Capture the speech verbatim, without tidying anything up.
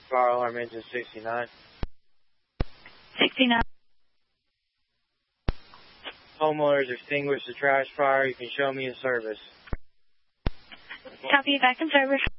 Fire alarm engine sixty-nine. sixty-nine. Homeowners extinguished the trash fire. You can show me in service. Copy, back in service.